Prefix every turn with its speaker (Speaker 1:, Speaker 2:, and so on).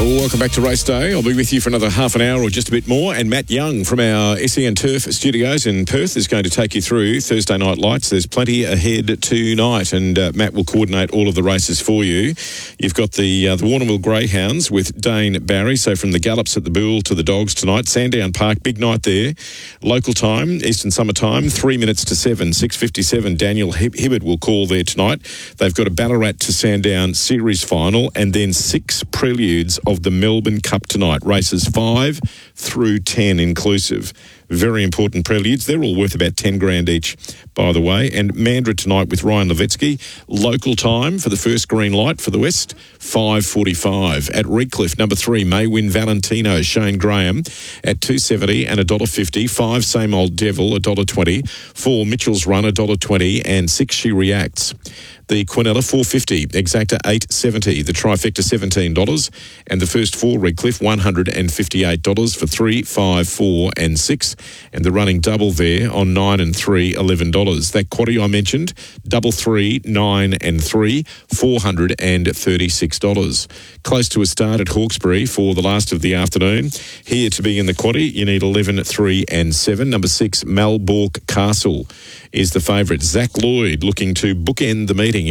Speaker 1: Welcome back to Race Day. I'll be with you for another half an hour or just a bit more. And Matt Young from our SEN Turf studios in Perth is going to take you through Thursday night lights. There's plenty ahead tonight, and Matt will coordinate all of the races for you. You've got the Warrnambool Greyhounds with Dane Barry. So from the gallops at the Bull to the Dogs tonight. Sandown Park, big night there. Local time, Eastern Summer Time, 3 minutes to 7, 6:57. Daniel Hibbard will call there tonight. They've got a Ballarat to Sandown series final and then 6 preludes of the Melbourne Cup tonight. Races 5 through 10 inclusive. Very important preludes. They're all worth about 10 grand each, by the way. And Mandurah tonight with Ryan Levetsky. Local time for the first green light for the West, 5:45. At Redcliffe, number 3, May Win Valentino, Shane Graham at $2.70 and $1.50. 5, Same Old Devil, $1.20. 4, Mitchell's Run, $1.20. And 6, She Reacts. The Quinella, $4.50. Exacta, $8.70. The Trifecta, $17. And the first 4, Redcliffe, $158 for 3, 5, 4 and 6. And the running double there on 9 and 3, $11. That quaddy I mentioned, double 3, 9 and 3, $436. Close to a start at Hawkesbury for the last of the afternoon. Here to be in the quaddy, you need 11, 3 and 7. Number 6, Malbork Castle is the favourite. Zach Lloyd looking to bookend the meeting.